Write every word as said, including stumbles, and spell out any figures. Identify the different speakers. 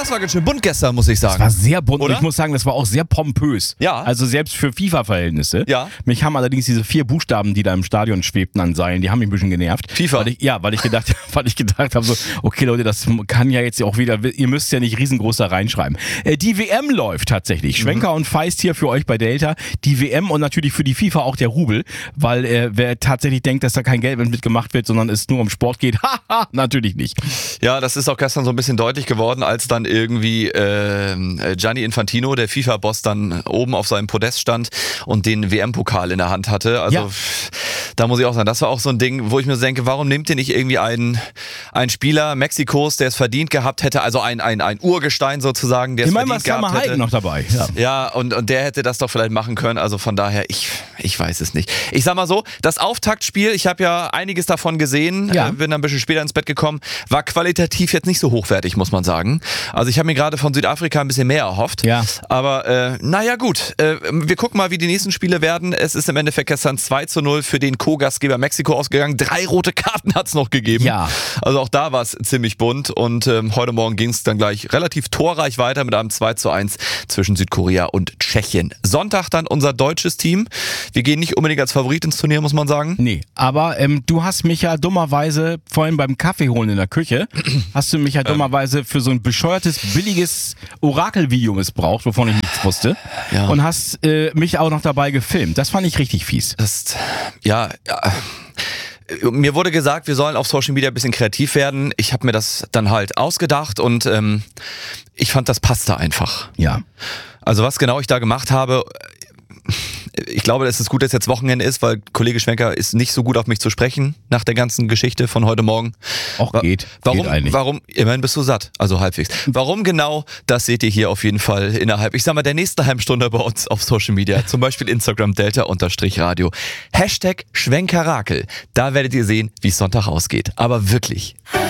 Speaker 1: Das war ganz schön bunt gestern, muss ich sagen.
Speaker 2: Das war sehr bunt
Speaker 1: Oder?
Speaker 2: und ich muss sagen, das war auch sehr pompös.
Speaker 1: Ja.
Speaker 2: Also selbst für FIFA-Verhältnisse.
Speaker 1: Ja.
Speaker 2: Mich haben allerdings diese vier Buchstaben, die da im Stadion schwebten an Seilen, die haben mich ein bisschen genervt.
Speaker 1: FIFA.
Speaker 2: Weil ich, ja, weil ich gedacht, weil ich gedacht habe, so, okay Leute, das kann ja jetzt auch wieder, ihr müsst ja nicht riesengroß da reinschreiben. Äh, die W M läuft tatsächlich.
Speaker 1: Mhm.
Speaker 2: Schwenker und Feist hier für euch bei Delta. Die W M und natürlich für die FIFA auch der Rubel, weil äh, wer tatsächlich denkt, dass da kein Geld mitgemacht wird, sondern es nur um Sport geht, haha, natürlich nicht.
Speaker 1: Ja, das ist auch gestern so ein bisschen deutlich geworden, als dann irgendwie äh, Gianni Infantino, der FIFA-Boss, dann oben auf seinem Podest stand und den W M-Pokal in der Hand hatte. Also
Speaker 2: Ja.
Speaker 1: da muss ich auch sagen, das war auch so ein Ding, wo ich mir denke, warum nehmt ihr nicht irgendwie einen, einen Spieler Mexikos, der es verdient gehabt hätte, also ein, ein, ein Urgestein sozusagen, der es
Speaker 2: Ich meine,
Speaker 1: verdient
Speaker 2: was
Speaker 1: gehabt
Speaker 2: Summer
Speaker 1: hätte.
Speaker 2: Hayden noch dabei. Ja.
Speaker 1: Ja, und, und der hätte das doch vielleicht machen können. Also von daher, ich, ich weiß es nicht. Ich sag mal so, das Auftaktspiel, ich habe ja einiges davon gesehen,
Speaker 2: Ja.
Speaker 1: äh, bin dann ein bisschen später ins Bett gekommen, war qualitativ jetzt nicht so hochwertig, muss man sagen. Also ich habe mir gerade von Südafrika ein bisschen mehr erhofft.
Speaker 2: Ja.
Speaker 1: Aber äh, naja gut, äh, wir gucken mal, wie die nächsten Spiele werden. Es ist im Endeffekt gestern zwei zu null für den Co-Gastgeber Mexiko ausgegangen. Drei rote Karten hat es noch gegeben.
Speaker 2: Ja.
Speaker 1: Also auch da war es ziemlich bunt und ähm, heute Morgen ging es dann gleich relativ torreich weiter mit einem zwei zu eins zwischen Südkorea und Tschechien. Sonntag dann unser deutsches Team. Wir gehen nicht unbedingt als Favorit ins Turnier, muss man sagen.
Speaker 2: Nee, aber ähm, du hast mich ja dummerweise, vorhin beim Kaffee holen in der Küche, hast du mich ja dummerweise für so ein bescheuertes, billiges Orakelvideo missbraucht, wovon ich nichts wusste.
Speaker 1: Ja.
Speaker 2: Und hast äh, mich auch noch dabei gefilmt. Das fand ich richtig fies.
Speaker 1: Das, ja, ja. Mir wurde gesagt, wir sollen auf Social Media ein bisschen kreativ werden. Ich habe mir das dann halt ausgedacht und ähm, ich fand, das passte einfach.
Speaker 2: Ja.
Speaker 1: Also was genau ich da gemacht habe, ich glaube, dass es gut, dass jetzt Wochenende ist, weil Kollege Schwenker ist nicht so gut auf mich zu sprechen nach der ganzen Geschichte von heute Morgen.
Speaker 2: Auch geht.
Speaker 1: Warum,
Speaker 2: geht eigentlich.
Speaker 1: warum, immerhin bist du satt, also halbwegs. Warum genau, das seht ihr hier auf jeden Fall innerhalb, ich sag mal, der nächsten halben Stunde bei uns auf Social Media, zum Beispiel Instagram Delta-Radio. Hashtag Schwenkerakel, da werdet ihr sehen, wie es Sonntag ausgeht. Aber wirklich.